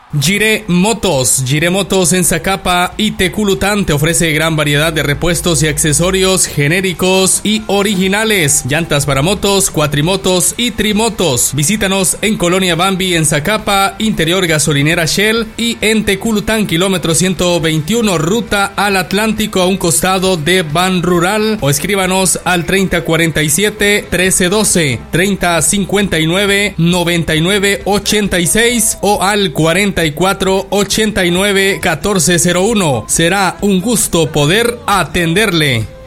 Jiré Motos en Zacapa y Teculután te ofrece gran variedad de repuestos y accesorios genéricos y originales, llantas para motos, cuatrimotos y trimotos. Visítanos en Colonia Bambi en Zacapa, Interior Gasolinera Shell, y en Teculután, kilómetro 121, ruta al Atlántico, a un costado de Ban Rural, o escríbanos al 3047-1312, 3059-9986 o al 4489-1401. Será un gusto poder atenderle.